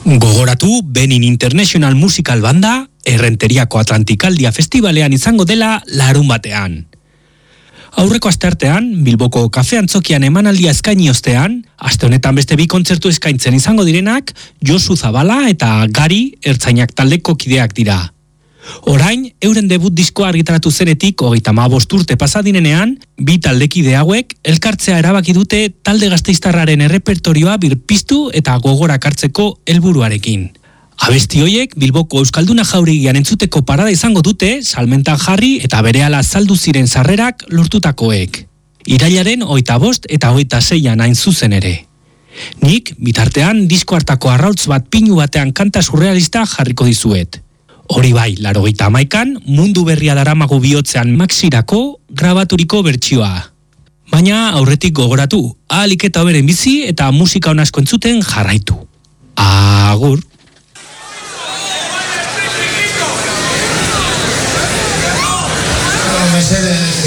Gogoratu Benin International Musical Banda Errenteriako Atlantikaldia Festivalean izango dela larun batean. Aurreko asteartean, Bilboko kafe antzokian emanaldia eskaini ostean, aste honetan beste bi kontzertu eskaintzen izango direnak, Josu Zabala eta Gari Ertzainak taldeko kideak dira. Orain, euren debut diskoa argitaratu zenetik 35 urte pasadinenean, bi taldekide hauek elkartzea erabaki dute talde gasteiztarraren errepertorioa birpiztu eta gogorak hartzeko helburuarekin. Abesti hoiek Bilboko Euskalduna Jauregian entzuteko parada izango dute, salmentan jarri eta berehala saldu ziren sarrerak lortutakoek. Irailaren 25 eta 26an hain zuzen ere. Nik, bitartean, disko hartako arrautz bat pinu batean kanta surrealista jarriko dizuet. Hori bai, 81an, mundu berria daramagu bihotzean Maxirako grabaturiko bertsioa. Baina aurretik gogoratu, ahalik eta hoberen bizi eta musika on asko entzuten jarraitu. Agur! Mesedez.